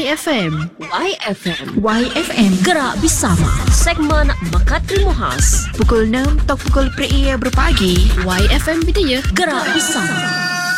YFM. YFM. YFM. Gerak bersama. Segmen Bakat Temu Khas. Pukul 6 atau pukul 3 berpagi. YFM Bidaya. Gerak bersama.